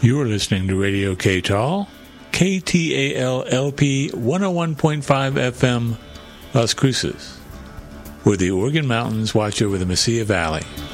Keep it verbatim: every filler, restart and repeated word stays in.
You are listening to Radio K T A L, K T A L L P one oh one point five F M, Las Cruces, where the Organ Mountains watch over the Mesilla Valley.